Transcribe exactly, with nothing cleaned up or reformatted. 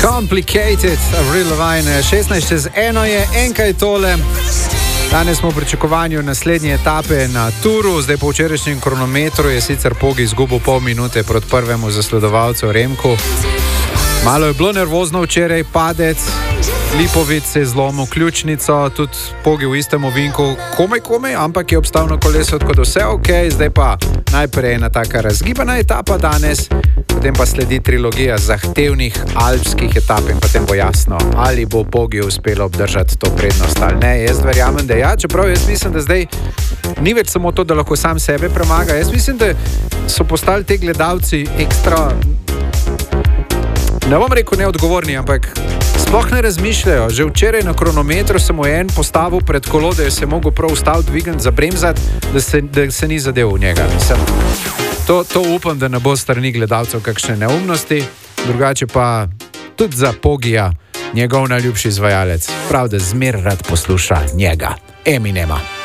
Complicated, Avril Lavigne, šestnajst čez eno je, enka je tole. Danes smo v pričakovanju naslednje etape na Turu, zdaj po včerajšnjem kronometru je sicer Pogi izgubil pol minute proti prvemu zasledovalcu Remku. Malo je bilo nervozno včeraj, padec, Lipovic se je zlomil ključnico, tudi Pogi v istem ovinku, komaj, komaj, ampak je obstal na kolesu, tako da vse ok, zdaj pa najprej ena taka razgibana etapa danes, potem pa sledi trilogija zahtevnih alpskih etap in potem bo jasno, ali bo Pogi uspelo obdržati to prednost ali ne. Jaz verjamem, da ja, čeprav jaz mislim, da zdaj ni več samo to, da lahko sam sebe premaga. Jaz mislim, da so postali te gledalci ekstra, ne bom rekel neodgovorni, ampak sploh ne razmišljajo. Že včeraj na kronometru sem mu en postavil pred kolo, da je se mogel prav ustaviti, dvigant, zabremzati, da se, da se ni zadev v njega. Mislim, to, to upam, da ne bo strani gledalcev kakšne neumnosti, drugače pa tudi za Pogija njegov najljubši izvajalec. Prav, da zmer rad posluša njega, Eminema.